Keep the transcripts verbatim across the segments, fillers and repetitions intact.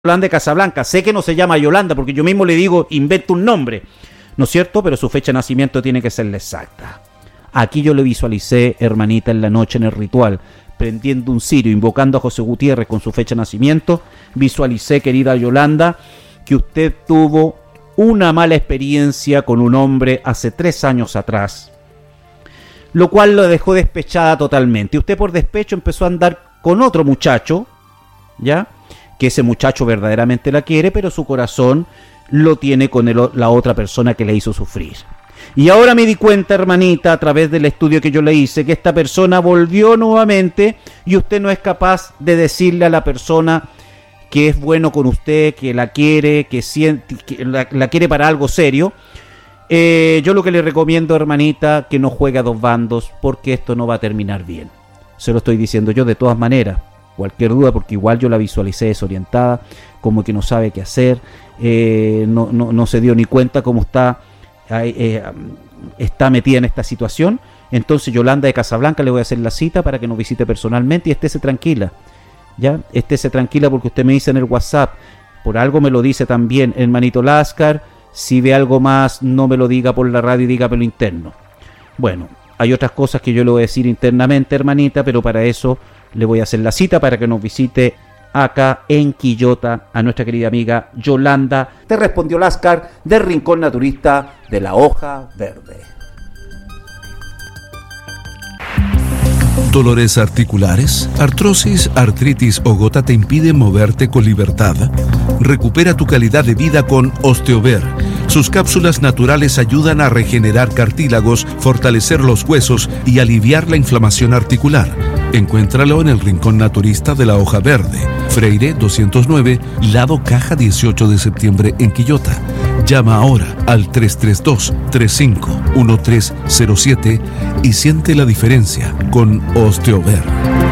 Yolanda de Casablanca. Sé que no se llama Yolanda porque yo mismo le digo, invento un nombre, ¿no es cierto? Pero su fecha de nacimiento tiene que ser la exacta. Aquí yo le visualicé, hermanita, en la noche en el ritual, prendiendo un cirio, invocando a José Gutiérrez con su fecha de nacimiento. Visualicé, querida Yolanda, que usted tuvo una mala experiencia con un hombre hace tres años atrás, lo cual lo dejó despechada totalmente. Usted por despecho empezó a andar con otro muchacho, ¿ya?, que ese muchacho verdaderamente la quiere, pero su corazón lo tiene con el, la otra persona que le hizo sufrir. Y ahora me di cuenta, hermanita, a través del estudio que yo le hice, que esta persona volvió nuevamente y usted no es capaz de decirle a la persona que es bueno con usted, que la quiere, que, siente, que la, la quiere para algo serio. Eh, yo lo que le recomiendo, hermanita, que no juegue a dos bandos, porque esto no va a terminar bien. Se lo estoy diciendo yo de todas maneras. Cualquier duda, porque igual yo la visualicé desorientada, como que no sabe qué hacer, eh, no, no, no se dio ni cuenta cómo está, eh, está metida en esta situación. Entonces, Yolanda de Casablanca, le voy a hacer la cita para que nos visite personalmente y estése tranquila, ¿ya? Estése tranquila porque usted me dice en el WhatsApp, por algo me lo dice también, hermanito Láscar, si ve algo más, no me lo diga por la radio y dígamelo interno. Bueno, hay otras cosas que yo le voy a decir internamente, hermanita, pero para eso le voy a hacer la cita para que nos visite acá en Quillota a nuestra querida amiga Yolanda. Te respondió Láscar del Rincón Naturista de la Hoja Verde. ¿Dolores articulares, artrosis, artritis o gota te impiden moverte con libertad? Recupera tu calidad de vida con Osteover. Sus cápsulas naturales ayudan a regenerar cartílagos, fortalecer los huesos y aliviar la inflamación articular. Encuéntralo en el Rincón Naturista de la Hoja Verde, Freire doscientos nueve, lado Caja dieciocho de septiembre en Quillota. Llama ahora al tres tres dos, tres cinco uno tres cero siete y siente la diferencia con Osteover.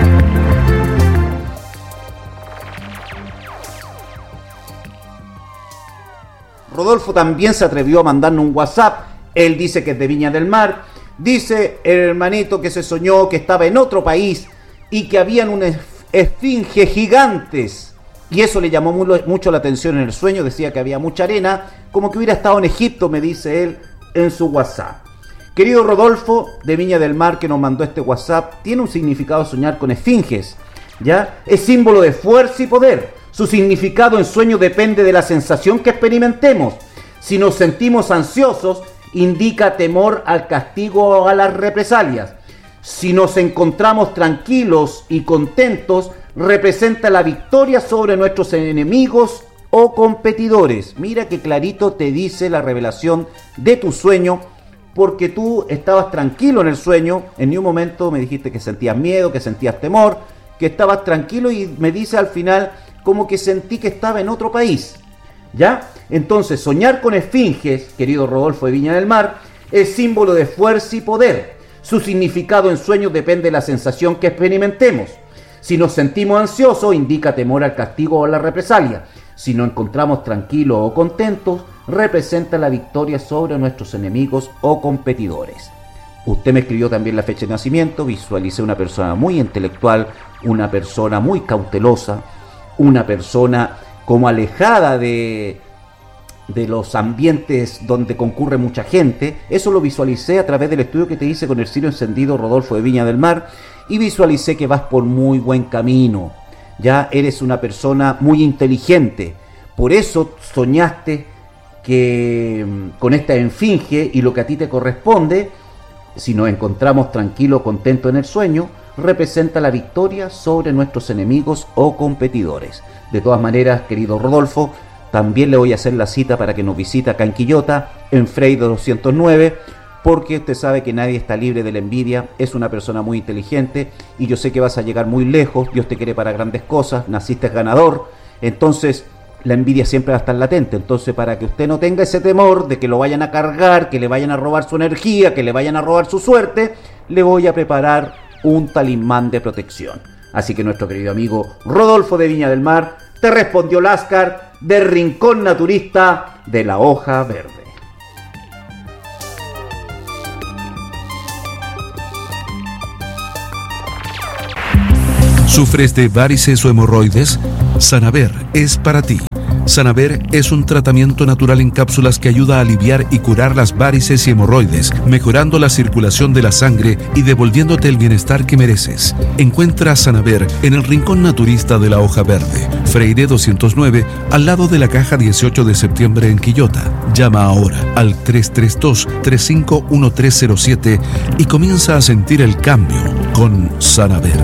Rodolfo también se atrevió a mandarnos un WhatsApp. Él dice que es de Viña del Mar. Dice el hermanito que se soñó que estaba en otro país y que habían unas esfinges gigantes. Y eso le llamó mucho la atención en el sueño. Decía que había mucha arena, como que hubiera estado en Egipto, me dice él en su WhatsApp. Querido Rodolfo de Viña del Mar, que nos mandó este WhatsApp, tiene un significado soñar con esfinges, ¿ya? Es símbolo de fuerza y poder. Su significado en sueño depende de la sensación que experimentemos. Si nos sentimos ansiosos, indica temor al castigo o a las represalias. Si nos encontramos tranquilos y contentos, representa la victoria sobre nuestros enemigos o competidores. Mira que clarito te dice la revelación de tu sueño, porque tú estabas tranquilo en el sueño. En ningún momento me dijiste que sentías miedo, que sentías temor, que estabas tranquilo, y me dice al final como que sentí que estaba en otro país, ¿ya? Entonces, soñar con esfinges, querido Rodolfo de Viña del Mar, es símbolo de fuerza y poder. Su significado en sueños depende de la sensación que experimentemos. Si nos sentimos ansiosos, indica temor al castigo o a la represalia. Si nos encontramos tranquilos o contentos, representa la victoria sobre nuestros enemigos o competidores. Usted me escribió también la fecha de nacimiento. Visualicé una persona muy intelectual, una persona muy cautelosa, una persona como alejada de, de los ambientes donde concurre mucha gente. Eso lo visualicé a través del estudio que te hice con el cirio encendido, Rodolfo de Viña del Mar, y visualicé que vas por muy buen camino. Ya eres una persona muy inteligente, por eso soñaste que con esta esfinge, y lo que a ti te corresponde, si nos encontramos tranquilos, contentos en el sueño, representa la victoria sobre nuestros enemigos o competidores. De todas maneras, querido Rodolfo, también le voy a hacer la cita para que nos visite acá en Quillota, en Freire doscientos nueve, porque usted sabe que nadie está libre de la envidia. Es una persona muy inteligente y yo sé que vas a llegar muy lejos. Dios te quiere para grandes cosas, naciste ganador, entonces la envidia siempre va a estar latente. Entonces, para que usted no tenga ese temor de que lo vayan a cargar, que le vayan a robar su energía, que le vayan a robar su suerte, le voy a preparar un talismán de protección. Así que nuestro querido amigo Rodolfo de Viña del Mar, te respondió Láscar del Rincón Naturista de la Hoja Verde. ¿Sufres de varices o hemorroides? Sanaver es para ti. Sanaver es un tratamiento natural en cápsulas que ayuda a aliviar y curar las varices y hemorroides, mejorando la circulación de la sangre y devolviéndote el bienestar que mereces. Encuentra Sanaver en el Rincón Naturista de la Hoja Verde, Freire doscientos nueve, al lado de la caja dieciocho de septiembre en Quillota. Llama ahora al tres tres dos, tres cinco uno tres cero siete y comienza a sentir el cambio con Sanaver.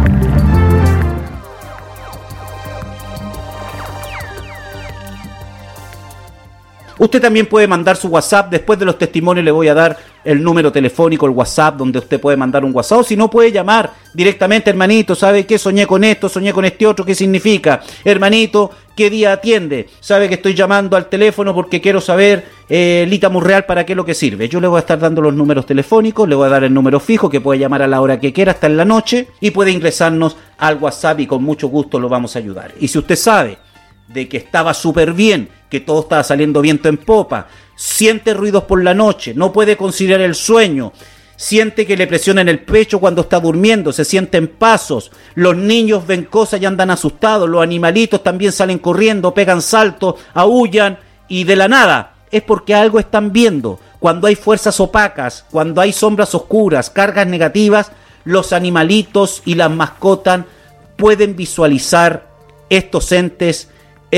Usted también puede mandar su WhatsApp. Después de los testimonios le voy a dar el número telefónico, el WhatsApp, donde usted puede mandar un WhatsApp. O si no, puede llamar directamente, hermanito, ¿sabe qué? Soñé con esto, soñé con este otro, ¿qué significa? Hermanito, ¿qué día atiende? ¿Sabe que estoy llamando al teléfono porque quiero saber eh, el Itamus Real para qué es lo que sirve? Yo le voy a estar dando los números telefónicos, le voy a dar el número fijo que puede llamar a la hora que quiera, hasta en la noche, y puede ingresarnos al WhatsApp y con mucho gusto lo vamos a ayudar. Y si usted sabe de que estaba súper bien, que todo estaba saliendo viento en popa, siente ruidos por la noche, no puede conciliar el sueño, siente que le presionan el pecho cuando está durmiendo, se sienten pasos, los niños ven cosas y andan asustados, los animalitos también salen corriendo, pegan saltos, aúllan, y de la nada es porque algo están viendo. Cuando hay fuerzas opacas, cuando hay sombras oscuras, cargas negativas, los animalitos y las mascotas pueden visualizar estos entes,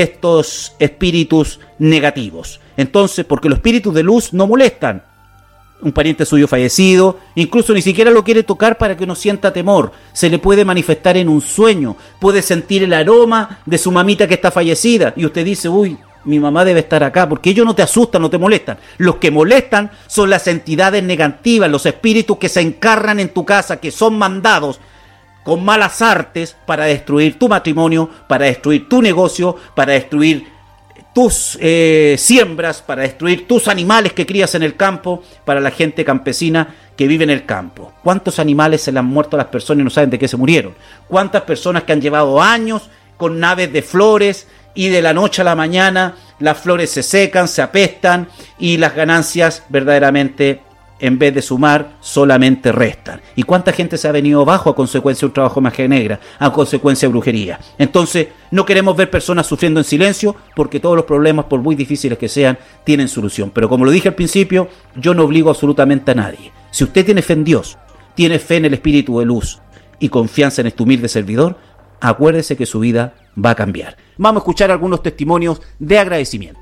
estos espíritus negativos. Entonces, porque los espíritus de luz no molestan. Un pariente suyo fallecido, incluso ni siquiera lo quiere tocar para que uno sienta temor. Se le puede manifestar en un sueño, puede sentir el aroma de su mamita que está fallecida, y usted dice, uy, mi mamá debe estar acá, porque ellos no te asustan, no te molestan. Los que molestan son las entidades negativas, los espíritus que se encarnan en tu casa, que son mandados con malas artes para destruir tu matrimonio, para destruir tu negocio, para destruir tus eh, siembras, para destruir tus animales que crías en el campo, para la gente campesina que vive en el campo. ¿Cuántos animales se le han muerto a las personas y no saben de qué se murieron? ¿Cuántas personas que han llevado años con naves de flores y de la noche a la mañana las flores se secan, se apestan y las ganancias verdaderamente, en vez de sumar, solamente restan? ¿Y cuánta gente se ha venido abajo a consecuencia de un trabajo de magia negra, a consecuencia de brujería? Entonces, no queremos ver personas sufriendo en silencio, porque todos los problemas, por muy difíciles que sean, tienen solución. Pero como lo dije al principio, yo no obligo absolutamente a nadie. Si usted tiene fe en Dios, tiene fe en el Espíritu de Luz y confianza en este humilde servidor, acuérdese que su vida va a cambiar. Vamos a escuchar algunos testimonios de agradecimiento.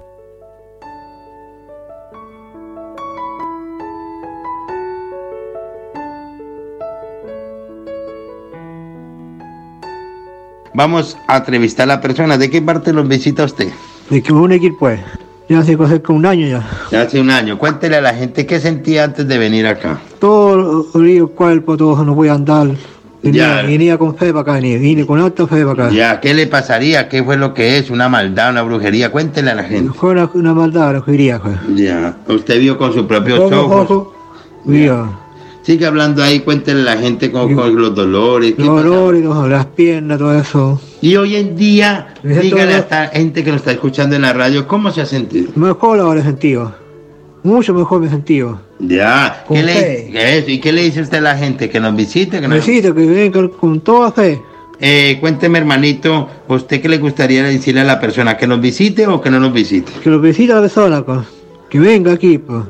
Vamos a entrevistar a la persona. ¿De qué parte los visita usted? De que me ir pues. Ya hace casi un año ya. Ya hace un año. Cuéntele a la gente qué sentía antes de venir acá. Todo el cuerpo, todo, no voy a andar. Venía, Ya. venía con fe para acá, venía, vine con alta fe para acá. Ya, ¿qué le pasaría? ¿Qué fue lo que es? ¿Una maldad, una brujería? Cuéntele a la gente. Fue una, una maldad, lo que diría, pues. Ya. Usted vio con sus propios Ojos, ojos. ojos, vio. Sigue hablando ahí, cuéntele a la gente con, con los dolores. ¿qué Los pasaba? dolores, los- las piernas, todo eso. Y hoy en día, Me siento dígale a mal. esta gente que lo está escuchando en la radio, ¿cómo se ha sentido? Mejor ahora he sentido. Mucho mejor me he sentido. Ya. Con ¿Qué le, fe. qué es? ¿Y qué le dice usted a la gente? ¿Que nos visite? Que nos... Necesito que vengan con toda fe. Eh, cuénteme, hermanito, ¿usted qué le gustaría decirle a la persona? ¿Que nos visite o que no nos visite? Que lo visite la persona, pues. Que venga aquí, pues.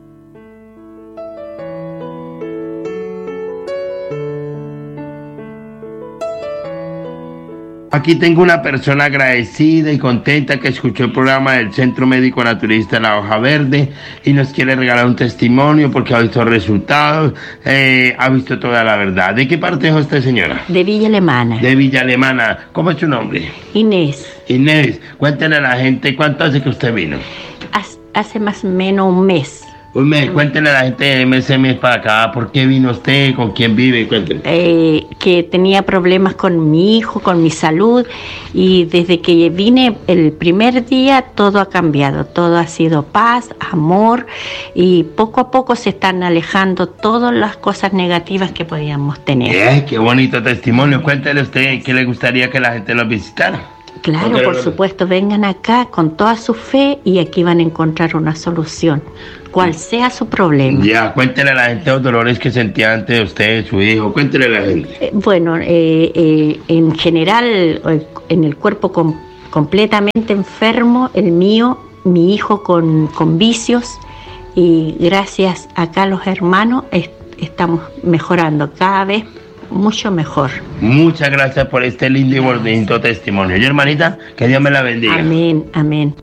Aquí tengo una persona agradecida y contenta que escuchó el programa del Centro Médico Naturista La Hoja Verde y nos quiere regalar un testimonio porque ha visto resultados, eh, ha visto toda la verdad. ¿De qué parte es usted, señora? De Villa Alemana. De Villa Alemana. ¿Cómo es su nombre? Inés, Inés, cuéntenle a la gente cuánto hace que usted vino. haz- hace más o menos un mes. Un mes, cuéntenle a la gente de ese mes para acá, ¿por qué vino usted? ¿Con quién vive? Cuéntenle. eh, que tenía problemas con mi hijo, con mi salud, y desde que vine el primer día todo ha cambiado, todo ha sido paz, amor, y poco a poco se están alejando todas las cosas negativas que podíamos tener. Eh, qué bonito testimonio. Cuéntele usted qué le gustaría que la gente los visitara. Claro, por supuesto, vengan acá con toda su fe y aquí van a encontrar una solución, cual sea su problema. Ya, cuéntele a la gente los dolores que sentía antes de usted, su hijo, cuéntele a la gente. Eh, bueno, eh, eh, en general, eh, en el cuerpo com- completamente enfermo, el mío, mi hijo con, con vicios, y gracias acá a los hermanos est- estamos mejorando cada vez mucho mejor. Muchas gracias por este lindo y bonito testimonio. Y hermanita, que Dios me la bendiga. Amén, amén.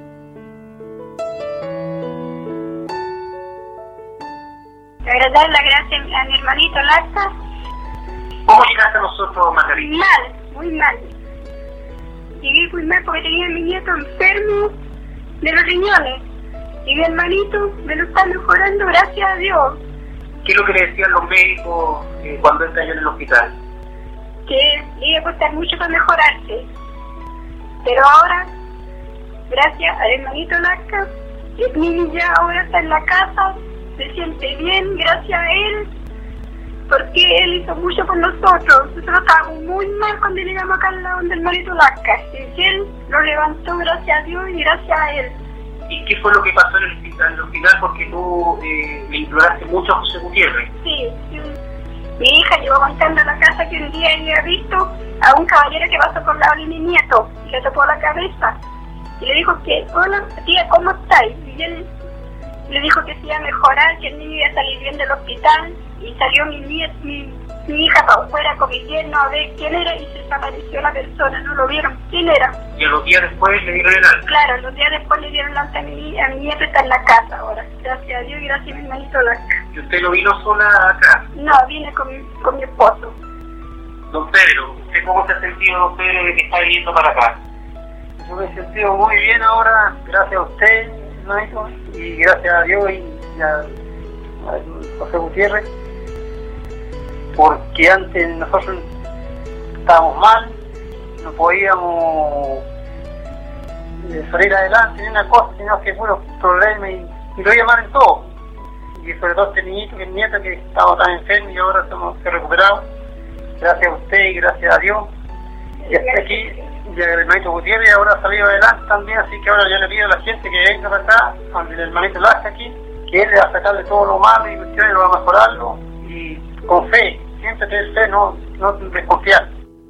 Para dar la gracia a mi hermanito Laxa. ¿Cómo llegaste a nosotros, Margarita? Mal, muy mal. Llegué muy mal porque tenía a mi nieto enfermo de los riñones. Y mi hermanito me lo está mejorando, gracias a Dios. ¿Qué es lo que le decían los médicos eh, cuando él cayó en el hospital? Que le iba a costar mucho para mejorarse. Pero ahora, gracias al hermanito Laxa, el niño ya ahora está en la casa, se siente bien, gracias a él, porque él hizo mucho por nosotros. Nosotros estábamos muy mal cuando llegamos acá al lado del hermanito Laxa. Y él lo levantó, gracias a Dios y gracias a él. ¿Y qué fue lo que pasó en el hospital? En el hospital porque tú eh, le imploraste mucho a José Gutiérrez. Sí, sí. Mi hija llegó contando a la casa que un día había visto a un caballero que pasó por lado de mi nieto y le tocó la cabeza. Y le dijo que, hola tía, ¿cómo estáis? Y él le dijo que se iba a mejorar, que el niño iba a salir bien del hospital. Y salió mi, nieto, mi, mi hija para afuera con mi yerno a ver quién era y se desapareció la persona, no lo vieron quién era. Y a los días después le dieron el alta. Claro, los días después le dieron el alta a mi, a mi nieto, está en la casa ahora. Gracias a Dios y gracias a mi hermanito Laxa. ¿Y usted no vino sola acá? No, vine con, con mi esposo. Don Pedro, ¿usted cómo se ha sentido, don Pedro, de que está viniendo para acá? Yo me he sentido muy bien ahora, gracias a usted, hermanito, y gracias a Dios y a, a José Gutiérrez, porque antes nosotros estábamos mal, no podíamos salir adelante ni una cosa, sino que puros problemas y, y lo llaman en todo. Y sobre todo este niñito, que el nieto que estaba tan enfermo y ahora estamos recuperados, gracias a usted y gracias a Dios. Y hasta aquí, y el hermanito Gutiérrez ahora ha salido adelante también, así que ahora yo le pido a la gente que venga para acá, cuando el hermanito Laxa aquí, que él le va a sacarle todo lo malo y cuestiones, lo va a mejorarlo, y con fe, siempre tener fe, no, no desconfiar.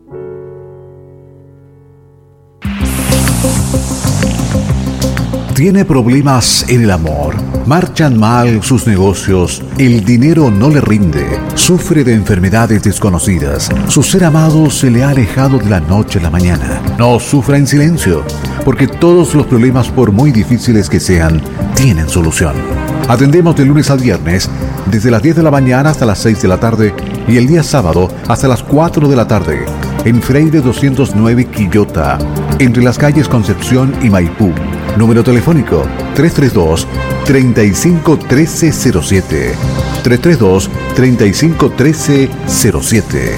Tiene problemas en el amor, marchan mal sus negocios, el dinero no le rinde, sufre de enfermedades desconocidas, su ser amado se le ha alejado de la noche a la mañana. No sufra en silencio, porque todos los problemas, por muy difíciles que sean, tienen solución. Atendemos de lunes a viernes, desde las diez de la mañana hasta las seis de la tarde y el día sábado hasta las cuatro de la tarde, en Freire doscientos nueve Quillota, entre las calles Concepción y Maipú. Número telefónico tres tres dos, tres cinco uno tres cero siete. tres tres dos, tres cinco uno tres cero siete.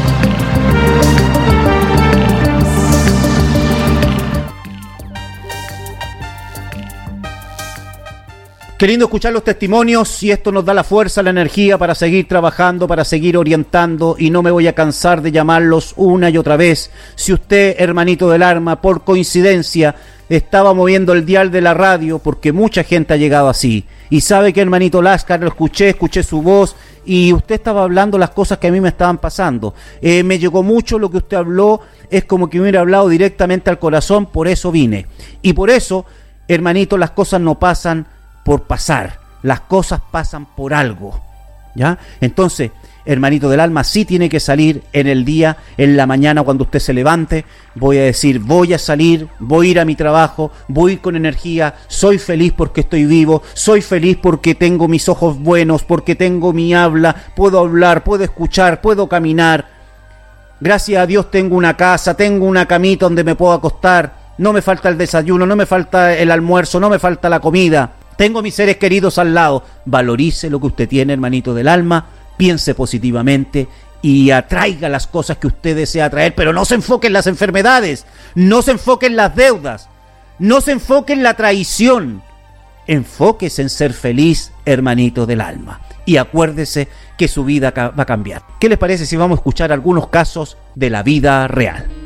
Qué lindo escuchar los testimonios y esto nos da la fuerza, la energía para seguir trabajando, para seguir orientando y no me voy a cansar de llamarlos una y otra vez. Si usted, hermanito del alma, por coincidencia estaba moviendo el dial de la radio, porque mucha gente ha llegado así, y sabe que hermanito Laxa, lo escuché, escuché su voz y usted estaba hablando las cosas que a mí me estaban pasando. Eh, me llegó mucho lo que usted habló, es como que me hubiera hablado directamente al corazón, por eso vine. Y por eso, hermanito, las cosas no pasan por pasar, las cosas pasan por algo, ¿ya? Entonces, hermanito del alma, sí tiene que salir en el día, en la mañana cuando usted se levante, voy a decir, voy a salir, voy a ir a mi trabajo, voy con energía, soy feliz porque estoy vivo, soy feliz porque tengo mis ojos buenos, porque tengo mi habla, puedo hablar, puedo escuchar, puedo caminar, gracias a Dios tengo una casa, tengo una camita donde me puedo acostar, no me falta el desayuno, no me falta el almuerzo, no me falta la comida. Tengo mis seres queridos al lado. Valorice lo que usted tiene, hermanito del alma. Piense positivamente y atraiga las cosas que usted desea atraer. Pero no se enfoque en las enfermedades. No se enfoque en las deudas. No se enfoque en la traición. Enfóquese en ser feliz, hermanito del alma. Y acuérdese que su vida va a cambiar. ¿Qué les parece si vamos a escuchar algunos casos de la vida real?